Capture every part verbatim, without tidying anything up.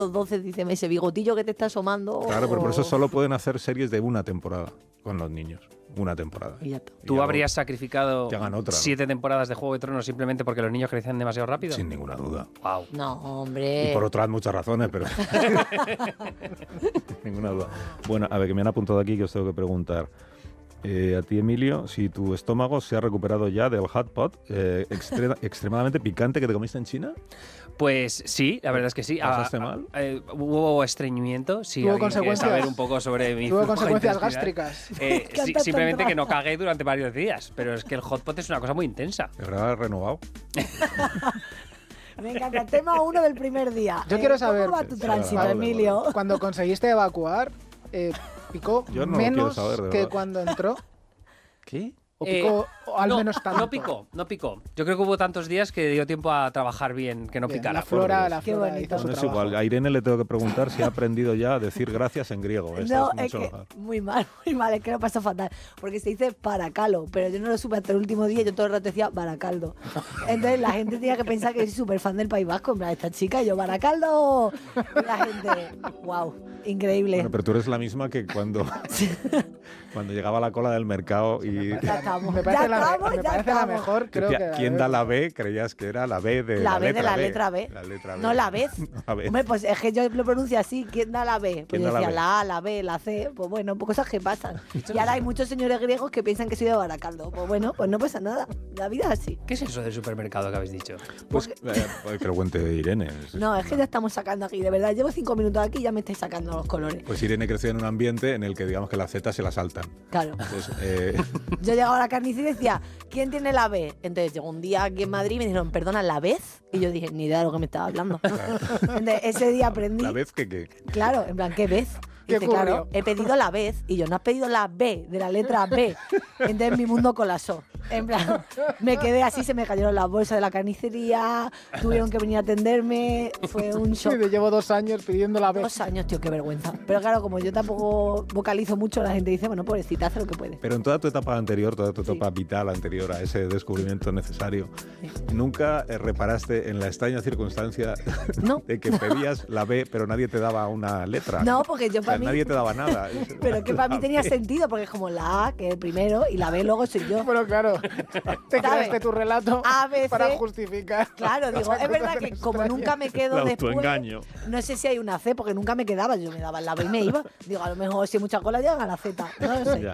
doce, dice, ese bigotillo que te está asomando. Claro, pero por eso solo pueden hacer series de una temporada con los niños. Una temporada. Y ya está. ¿Tú Y ya habrías sacrificado que hagan otra, ¿no? siete tempodas de Juego de Tronos simplemente porque los niños crecían demasiado rápido? Sin ninguna duda. Wow. No, hombre. Y por otras muchas razones, pero... ninguna duda. Bueno, a ver, que me han apuntado aquí que os tengo que preguntar. Eh, a ti, Emilio, si tu estómago se ha recuperado ya del hot pot eh, extre- extremadamente picante que te comiste en China. Pues sí, la verdad es que sí. ¿Pasaste Ah, mal? ah, eh, ¿Hubo estreñimiento? Sí, ¿Tuvo alguien quiere consecuencias? saber un poco sobre mi Tuvo flujo consecuencias intestinal. gástricas. Eh, Canta sí, tan simplemente que no raro. cagué durante varios días, pero es que el hot pot es una cosa muy intensa. ¿De verdad has renovado? Me encanta. Tema uno del primer día. Yo Eh, quiero saber- ¿Cómo va tu tránsito, Vale, Emilio? Cuando conseguiste evacuar, eh, ¿picó Yo no lo quiero menos saber, de que verdad. cuando entró? ¿Qué? ¿O picó o al no, menos tanto? No picó, no picó. Yo creo que hubo tantos días que dio tiempo a trabajar bien, que no Bien, picara. la flora, la Qué flora bonito. hizo su No es trabajo. igual. A Irene le tengo que preguntar si ha aprendido ya a decir gracias en griego. Esta No, es es mucho que mejor. muy mal, muy mal, es que lo pasó fatal. Porque se dice paracalo, pero yo no lo supe hasta el último día, yo todo el rato decía baracaldo. Entonces la gente tenía que pensar que soy súper fan del País Vasco, en plan, esta chica, y yo, baracaldo. Y la gente, wow, increíble. Bueno, pero tú eres la misma que cuando, cuando llegaba a la cola del mercado y Ya estamos, Me parece, ya la, estamos, me ya parece la estamos. mejor, creo decía, que la ¿quién de- da la B? Creías que era la B de La la, B de letra la B. letra B. La letra B. No la vez. La B. Hombre, pues es que yo lo pronuncio así, ¿quién da la B? Pues ¿Quién yo da la decía B? la A, la B, la C, pues bueno, pues cosas que pasan. Y ahora hay muchos señores griegos que piensan que soy de Baracaldo. Pues bueno, pues no pasa nada, la vida es así. ¿Qué es eso del supermercado que habéis dicho? Pues eh, pues que lo cuente Irene. No, es que ya estamos sacando aquí, de verdad, llevo cinco minutos aquí y ya me estáis sacando los colores. Pues Irene creció en un ambiente en el que digamos que las Z se la saltan. Claro. Entonces, eh, Yo llegaba a la carnicería y decía, ¿quién tiene la B? Entonces llegó un día aquí en Madrid y me dijeron, perdona, ¿la vez? Y yo dije, ni idea de lo que me estaba hablando. Entonces ese día aprendí. la vez que, que Claro, en plan, ¿qué vez? ¿Qué Dice, ocurrió? claro, he pedido la vez y yo no has pedido la B de la letra B. Entonces mi mundo colapsó. En plan, me quedé así, se me cayeron las bolsas de la carnicería, tuvieron que venir a atenderme, fue un Sí, shock. de llevo dos años pidiendo la vez. Dos años, tío, qué vergüenza. Pero claro, como yo tampoco vocalizo mucho, la gente dice, bueno, pobrecita, hace lo que puede. Pero en toda tu etapa anterior, toda tu Sí. etapa vital anterior a ese descubrimiento necesario, nunca eh, reparaste en la extraña circunstancia No. de que pedías la B, pero nadie te daba una letra. No, porque yo O sea, para mí... nadie te daba nada. Pero que para mí La tenía B. sentido, porque es como la A, que es el primero, y la B luego soy yo. Pero claro, te ¿Sabes? creaste tu relato A, B, C. para justificar. Claro, digo, esa es cosa verdad tan que como extraña. nunca me quedo El después, autoengaño. no sé si hay una C, porque nunca me quedaba, yo me daba la B y me iba. Digo, a lo mejor si hay mucha cola llegan a la Z, no lo sé, Ya.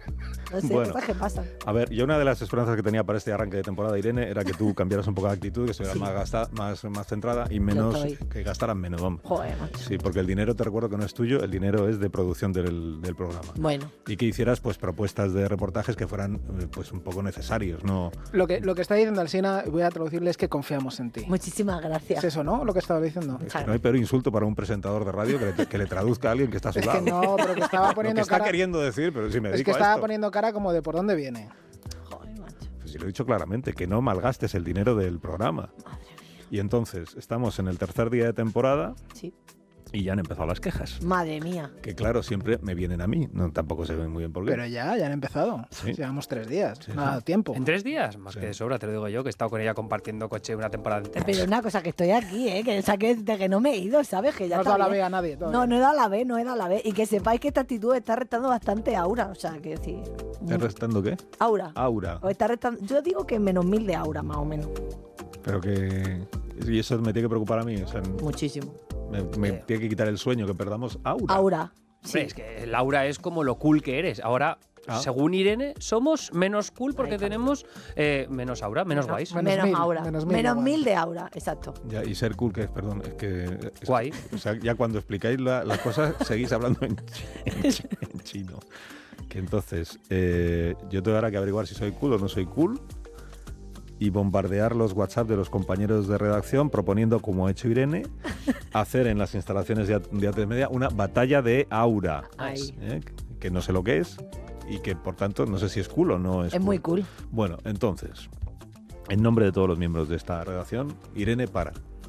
no sé, Bueno. cosas que pasan. A ver, yo una de las esperanzas que tenía para este arranque de temporada, Irene, era que tú cambiaras un poco de actitud, que estuvieras Sí. más, gasta- más, más centrada y menos estoy. que gastaran menos. Hombre. Joder, macho. Sí, porque el dinero, te recuerdo que no es tuyo, el dinero es de producción del, del programa. Bueno, Y que hicieras pues propuestas de reportajes que fueran eh, pues un poco necesarios, ¿no? Lo que, lo que está diciendo Alsina, voy a traducirle, es que confiamos en ti. muchísimas gracias. ¿Es eso, no? Lo que estaba diciendo. Es que no hay peor insulto para un presentador de radio que le, que le traduzca a alguien que está a su Es lado. que no, pero que estaba Lo que poniendo está cara. queriendo decir, pero si me Es dedico que a estaba esto. poniendo cara como de por dónde viene. Joder, macho. Pues si lo he dicho claramente, que no malgastes el dinero del programa. Madre mía. Y entonces, estamos en el tercer día de temporada Sí. y ya han empezado las quejas. Madre mía. Que claro, siempre me vienen a mí. No, tampoco se ven muy bien por qué. Pero ya, ya han empezado. Sí. Llevamos tres días. Sí, no ha dado tiempo. ¿En tres días? Más Sí. que de sobra, te lo digo yo, que he estado con ella compartiendo coche una temporada entera. Pero una cosa, que estoy aquí, ¿eh? Que, o sea, que, de que no me he ido, ¿sabes? Que ya No has está dado la bien. B a nadie todavía. No, no he dado la B, no he dado la B. Y que sepáis que esta actitud está restando bastante aura. O sea, que decir. ¿Estás restando qué? Aura. Aura. O está restando, yo digo que menos mil de aura, más o menos. Pero que... Y eso me tiene que preocupar a mí. O sea, Muchísimo. me, me tiene que quitar el sueño que perdamos aura. Aura. Hombre, Sí. es que Laura es como lo cool que eres. Ahora, Ah. según Irene, somos menos cool porque Ahí está. tenemos eh, menos aura, menos guays. menos Menos, mil, aura. menos Menos mil mil, de de aura, exacto. Ya, y ser cool, que es, perdón, es que... es- Guay. O sea, ya cuando explicáis la- las cosas, seguís hablando en, chi- en chi- en chino. Que entonces, eh, yo tengo ahora que averiguar si soy cool o no soy cool y bombardear los WhatsApp de los compañeros de redacción proponiendo, como ha hecho Irene, hacer en las instalaciones de, A- de A T Media una batalla de aura. Ay. ¿eh? Que no sé lo que es y que, por tanto, no sé si es cool o no es Es muy cool. Bueno, entonces, en nombre de todos los miembros de esta redacción, Irene, para.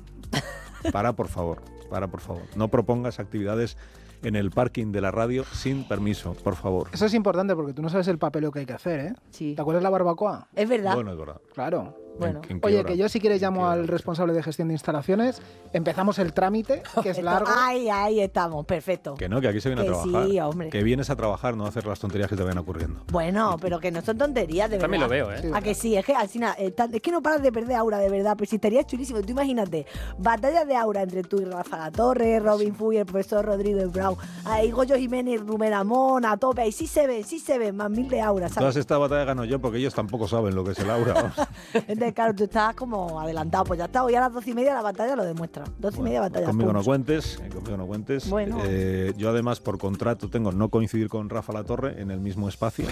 Para, por favor. Para, por favor. No propongas actividades en el parking de la radio sin permiso, por favor. Eso es importante porque tú no sabes el papeleo que hay que hacer, ¿eh? Sí. ¿Te acuerdas la barbacoa? Es verdad. Bueno, es verdad. Claro. Bueno. ¿En- en qué Oye, hora? que yo si quieres ¿En qué llamo hora? al responsable de gestión de instalaciones, empezamos el trámite, que es Esto- largo. Ahí, ahí estamos, perfecto. Que no, que aquí se viene Que a trabajar. sí, hombre. Que vienes a trabajar, no a hacer las tonterías que te vayan ocurriendo. Bueno, pero que no son tonterías, de Yo también verdad. lo veo, ¿eh? Sí. A que sí, es que al final, eh, tal- es que no paras de perder aura, de verdad, pero si estaría chulísimo. Tú imagínate, batallas de aura entre tú y Rafa La Torre, Robin Fuy, el profesor Rodríguez Brown, ahí Goyo Jiménez, Rubén Amón, a tope, ahí sí se ven, sí se ven, más mil de aura, Todas ¿sabes? estas batallas gano yo porque ellos tampoco saben lo que es el aura. vamos. Entonces, claro, tú estás como adelantado, pues ya está, hoy a las doce y media la batalla lo demuestra. Doce y media batalla. Conmigo no punch. cuentes, eh, conmigo no cuentes. Bueno. Eh, yo además por contrato tengo no coincidir con Rafa La Torre en el mismo espacio.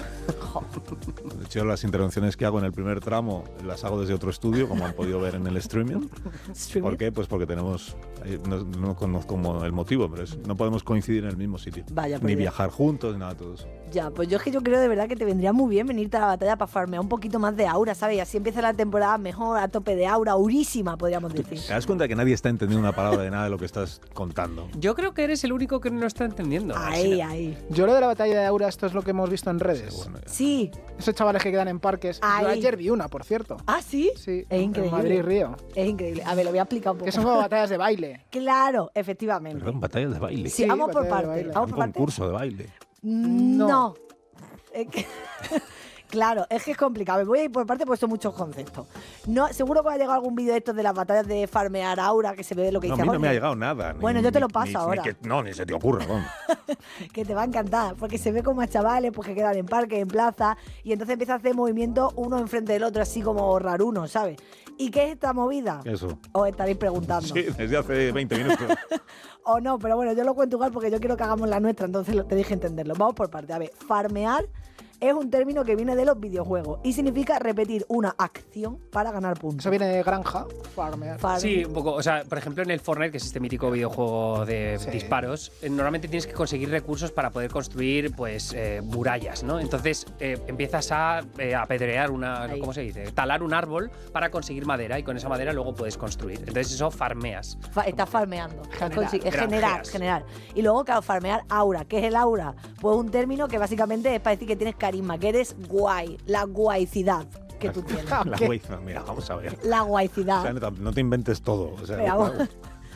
De hecho, las intervenciones que hago en el primer tramo las hago desde otro estudio, como han podido ver en el streaming. Streaming. ¿Por qué? Pues porque tenemos, eh, no, no conozco como el motivo, pero es- no podemos coincidir en el mismo sitio. Vaya, por Ni Dios. viajar juntos, ni nada de todo eso. Ya, pues yo es que yo creo de verdad que te vendría muy bien venirte a la batalla para farmear un poquito más de aura, ¿sabes? Y así empieza la temporada mejor, a tope de aura, aurísima, podríamos decir. ¿Te das cuenta que nadie está entendiendo una palabra de nada de lo que estás contando? Yo creo que eres el único que no está entendiendo. Ahí, Alsina. ahí. Yo lo de la batalla de Aura, esto es lo que hemos visto en redes. Bueno, ya. Sí. Esos chavales que quedan en parques. Yo Ahí. ayer vi una, por cierto. Ah, sí. Sí, Es en increíble. Madrid Río. Es increíble. A ver, lo voy a explicar un poco. Que son como batallas de baile. Claro, efectivamente. Perdón, batallas de baile. Sí, Sí, vamos por batalla de partes. baile. Vamos Un por partes. concurso de baile. No. No. Es que- Claro, es que es complicado. Me voy a ir por parte porque son muchos conceptos. No, seguro que va a llegar algún vídeo de estos de las batallas de farmear aura, que se ve lo que No, a dice mí no me ha Jorge, llegado nada. ni- Bueno, yo te lo ni- paso ni- ni ahora. que- no, ni se te ocurra. vamos. que te va a encantar, porque se ve como a chavales pues, que quedan en parques, en plaza, y entonces empieza a hacer movimientos uno enfrente del otro, así como raruno, ¿sabes? ¿Y qué es esta movida? Eso. Os estaréis preguntando. Sí, desde hace veinte minutos. O no, pero bueno, yo lo cuento igual porque yo quiero que hagamos la nuestra, entonces lo, te dije entenderlo. Vamos por parte. A ver, farmear es un término que viene de los videojuegos y significa repetir una acción para ganar puntos. Eso viene de granja, farmear. Farm- Sí, un poco. O sea, por ejemplo, en el Fortnite, que es este mítico videojuego de Sí. disparos, eh, normalmente tienes que conseguir recursos para poder construir, pues, eh, murallas, ¿no? Entonces eh, empiezas a eh, apedrear una, Ahí. ¿cómo se dice? Talar un árbol para conseguir madera y con esa madera luego puedes construir. Entonces eso farmeas. Fa- estás farmeando. Estás Generar. consi- es generar, Granjeas. generar. Y luego, claro, farmear aura. ¿Qué es el aura? Pues un término que básicamente es para decir que tienes carisma, que eres guay. La guaycidad que tú tienes. La ¿Qué? güey, mira, vamos a ver. La O guaycidad. sea, no, no te inventes todo. O sea, Venga, vamos.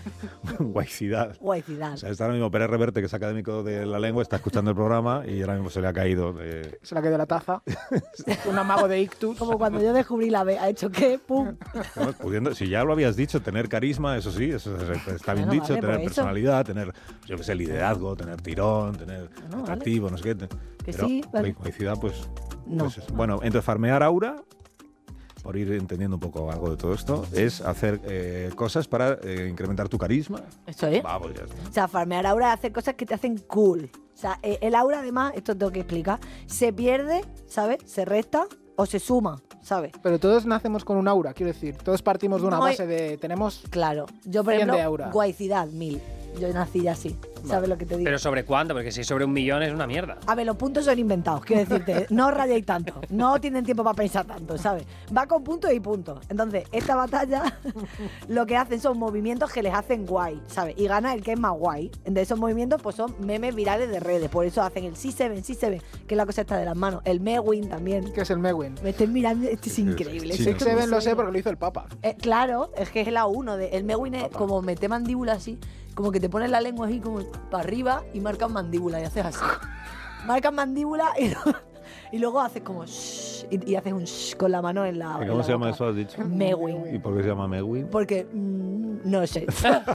guaycidad. Guaycidad. O sea, está ahora mismo Pérez Reverte, que es académico de la lengua, está escuchando el programa y ahora mismo se le ha caído. de- Se la quedó la taza. Un amago de ictus. Como cuando yo descubrí la B. Ha hecho qué, pum. Estamos pudiendo- si ya lo habías dicho, tener carisma, eso sí, eso es- está bien Bueno, dicho, vale, tener pues eso. personalidad, tener, yo qué sé, liderazgo, tener tirón, tener Bueno, vale. atractivo, no sé qué. te- Que pero sí, vale. coincidencia, pues, No. pues eso. Bueno, entonces farmear aura, por ir entendiendo un poco algo de todo esto, es hacer eh, cosas para eh, incrementar tu carisma. Eso es. Vamos, ya está. O sea, farmear aura es hacer cosas que te hacen cool. O sea, eh, el aura, además, esto tengo que explicar, se pierde, ¿sabes? Se resta o se suma, ¿sabes? Pero todos nacemos con un aura, quiero decir. Todos partimos de una No hay- base de. Tenemos. Claro. Yo, por cien ejemplo, de aura. guaycidad, mil. Yo nací ya así. ¿Sabes lo que te digo? Pero ¿sobre cuánto? Porque si es sobre un millón es una mierda. A ver, los puntos son inventados, quiero decirte. No os rayéis tanto. No tienen tiempo para pensar tanto, ¿sabes? Va con puntos y puntos. Entonces, esta batalla lo que hacen son movimientos que les hacen guay, ¿sabes? Y gana el que es más guay. De esos movimientos, pues son memes virales de redes. Por eso hacen el sí se ven, sí se ven, que es la cosa esta de las manos. El Mewin también. ¿Qué es el Mewin? Me estoy mirando, esto es increíble. Sí, Esto Six es Seven un lo sé sueño. porque lo hizo el Papa. Eh, claro, es que es la uno. De, el Mewin es Papá. como meter mandíbula así, como que te pones la lengua así como para arriba y marcas mandíbula y haces así. Marcas mandíbula y, y luego haces como shh, y, y haces un shh con la mano en la. ¿Y en ¿Cómo la se llama boca. eso, has dicho? Mewin. ¿Y por qué se llama Mewin? Porque mm, no sé.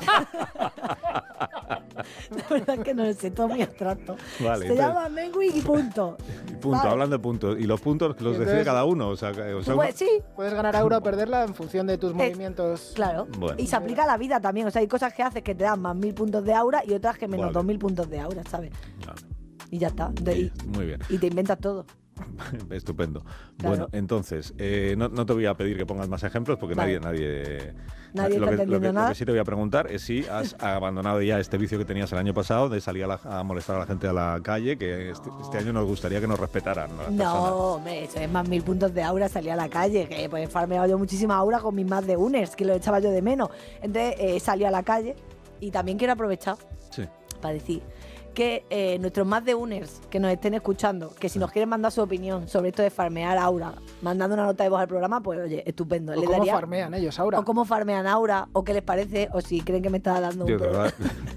La verdad es que no lo sé, todo muy abstracto. Vale, Se entonces- llama Mewin y punto. Y punto, Vale. hablando de puntos. ¿Y los puntos los decide Entonces- cada uno? O sea, que- o sea, Pues sí, Puedes ganar aura o perderla en función de tus movimientos. claro. Bueno. Y se aplica a la vida también. O sea, hay cosas que haces que te dan más mil puntos de aura y otras que menos Vale. dos mil puntos de aura, ¿sabes? Vale. Y ya está. De- Sí, y, muy bien. y te inventas todo. Estupendo. Claro. Bueno, entonces, eh, no, no te voy a pedir que pongas más ejemplos porque Vale. nadie... Nadie lo, está que, lo, entendiendo que, lo nada. que sí te voy a preguntar es si has abandonado ya este vicio que tenías el año pasado de salir a, la- a molestar a la gente a la calle, que este, este año nos gustaría que nos respetaran, ¿no? Las personas. No, hombre, eso es más mil puntos de aura, salí a la calle, que pues he farmeado yo muchísima aura con mis más de uners, que lo echaba yo de menos. Entonces eh, salí a la calle y también quiero aprovechar Sí. para decir que eh, nuestros más de uners que nos estén escuchando, que si nos quieren mandar su opinión sobre esto de farmear Aura, mandando una nota de voz al programa, pues oye, estupendo. O Le cómo daría, farmean ellos, Aura. o cómo farmean Aura, o qué les parece, o si creen que me está dando Tío, un te, problema. va,